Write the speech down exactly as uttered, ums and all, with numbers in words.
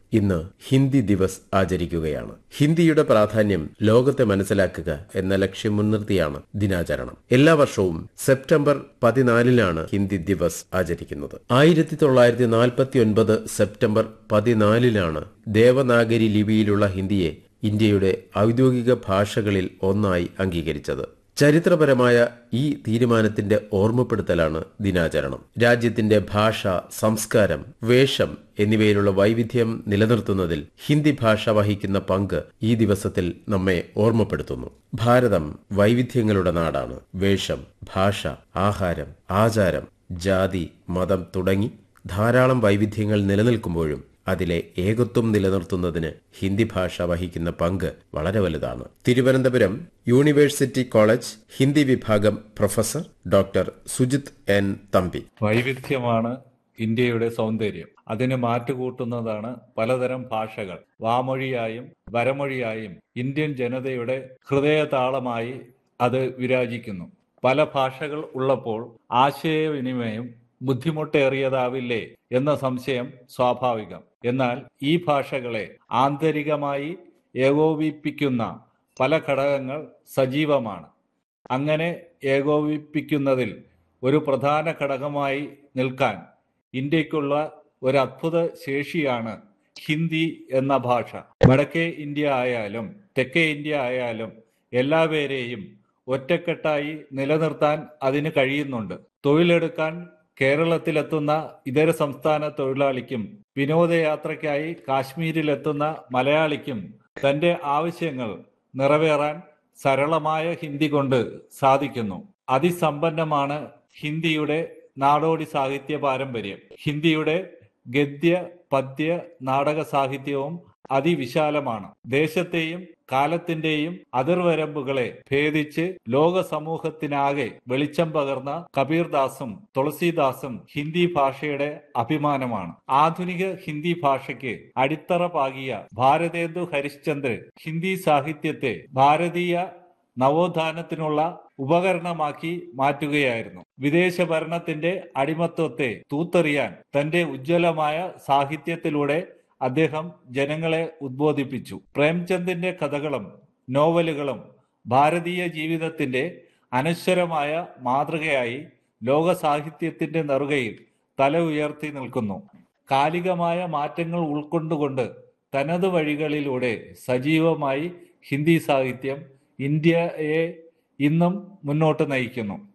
ഇന്ന് ഹിന്ദി ദിവസ് ആചരിക്കുകയാണ്. ഹിന്ദിയുടെ പ്രാധാന്യം ലോകത്തെ മനസ്സിലാക്കുക എന്ന ലക്ഷ്യം മുൻനിർത്തിയാണ് ദിനാചരണം. എല്ലാ വർഷവും സെപ്റ്റംബർ പതിനാലിനാണ് ഹിന്ദി ദിവസ് ആചരിക്കുന്നത്. ആയിരത്തി തൊള്ളായിരത്തി നാൽപ്പത്തി ഒൻപത് സെപ്റ്റംബർ പതിനാലിനാണ് ദേവനാഗരി ലിപിയിലുള്ള ഹിന്ദിയെ ഇന്ത്യയുടെ ഔദ്യോഗിക ഭാഷകളിൽ ഒന്നായി അംഗീകരിച്ചത്. ചരിത്രപരമായ ഈ തീരുമാനത്തിന്റെ ഓർമ്മപ്പെടുത്തലാണ് ദിനാചരണം. രാജ്യത്തിന്റെ ഭാഷ, സംസ്കാരം, വേഷം എന്നിവയിലുള്ള വൈവിധ്യം നിലനിർത്തുന്നതിൽ ഹിന്ദി ഭാഷ വഹിക്കുന്ന പങ്ക് ഈ ദിവസത്തിൽ നമ്മെ ഓർമ്മപ്പെടുത്തുന്നു. ഭാരതം വൈവിധ്യങ്ങളുടെ നാടാണ്. വേഷം, ഭാഷ, ആഹാരം, ആചാരം, ജാതി, മതം തുടങ്ങി ധാരാളം വൈവിധ്യങ്ങൾ നിലനിൽക്കുമ്പോഴും അതിലെ ഏകത്വം നിലനിർത്തുന്നതിന് ഹിന്ദി ഭാഷ വഹിക്കുന്ന പങ്ക് വളരെ വലുതാണ്. തിരുവനന്തപുരം യൂണിവേഴ്സിറ്റി കോളേജ് ഹിന്ദി വിഭാഗം professor doctor Sujith N Thampi. വൈവിധ്യമാണ് ഇന്ത്യയുടെ സൗന്ദര്യം. അതിന് മാറ്റുകൂട്ടുന്നതാണ് പലതരം ഭാഷകൾ. വാമൊഴിയായും വരമൊഴിയായും ഇന്ത്യൻ ജനതയുടെ ഹൃദയതാളമായി അത് വിരാജിക്കുന്നു. പല ഭാഷകൾ ഉള്ളപ്പോൾ ആശയവിനിമയം ബുദ്ധിമുട്ടേറിയതാവില്ലേ എന്ന സംശയം സ്വാഭാവികം. എന്നാൽ ഈ ഭാഷകളെ ആന്തരികമായി ഏകോപിപ്പിക്കുന്ന പല ഘടകങ്ങൾ സജീവമാണ്. അങ്ങനെ ഏകോപിപ്പിക്കുന്നതിൽ ഒരു പ്രധാന ഘടകമായി നിൽക്കാൻ ഇന്ത്യക്കുള്ള ഒരു അത്ഭുത ശേഷിയാണ് ഹിന്ദി എന്ന ഭാഷ. വടക്കേ ഇന്ത്യ ആയാലും തെക്കേ ഇന്ത്യ ആയാലും എല്ലാവരെയും ഒറ്റക്കെട്ടായി നിലനിർത്താൻ അതിന് കഴിയുന്നുണ്ട്. തൊഴിലെടുക്കാൻ കേരളത്തിലെത്തുന്ന ഇതര സംസ്ഥാന തൊഴിലാളിക്കും വിനോദയാത്രയ്ക്കായി കാശ്മീരിലെത്തുന്ന മലയാളിക്കും തന്റെ ആവശ്യങ്ങൾ നിറവേറാൻ സരളമായ ഹിന്ദി കൊണ്ട് സാധിക്കുന്നു. അതിസമ്പന്നമാണ് ഹിന്ദിയുടെ നാടോടി സാഹിത്യ പാരമ്പര്യം. ഹിന്ദിയുടെ ഗദ്യ, പദ്യ, നാടക സാഹിത്യവും അതിവിശാലമാണ്. ദേശത്തെയും കാലത്തിന്റെയും അതിർവരമ്പുകളെ ഭേദിച്ച് ലോക സമൂഹത്തിനാകെ വെളിച്ചം പകർന്ന കബീർദാസും തുളസീദാസും ഹിന്ദി ഭാഷയുടെ അഭിമാനമാണ്. ആധുനിക ഹിന്ദി ഭാഷയ്ക്ക് അടിത്തറ പാകിയ ഭാരതേന്ദു ഹരിശ്ചന്ദ്ര ഹിന്ദി സാഹിത്യത്തെ ഭാരതീയ നവോത്ഥാനത്തിനുള്ള ഉപകരണമാക്കി മാറ്റുകയായിരുന്നു. വിദേശ ഭരണത്തിന്റെ അടിമത്വത്തെ തൂത്തെറിയാൻ തന്റെ ഉജ്ജ്വലമായ സാഹിത്യത്തിലൂടെ അദ്ദേഹം ജനങ്ങളെ ഉദ്ബോധിപ്പിച്ചു. പ്രേംചന്ദിന്റെ കഥകളും നോവലുകളും ഭാരതീയ ജീവിതത്തിന്റെ അനശ്വരമായ മാതൃകയായി ലോക സാഹിത്യത്തിന്റെ നെറുകയിൽ തല ഉയർത്തി നിൽക്കുന്നു. കാലികമായ മാറ്റങ്ങൾ ഉൾക്കൊണ്ടുകൊണ്ട് തനത് വഴികളിലൂടെ സജീവമായി ഹിന്ദി സാഹിത്യം ഇന്ത്യയെ ഇന്നും മുന്നോട്ട് നയിക്കുന്നു.